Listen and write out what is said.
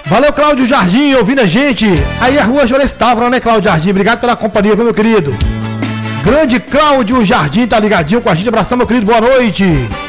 Valeu, Cláudio Jardim, ouvindo a gente. Aí a rua Juarez Távora, né, Cláudio Jardim? Obrigado pela companhia, viu, meu querido? Grande Cláudio Jardim tá ligadinho com a gente. Abração, meu querido, boa noite.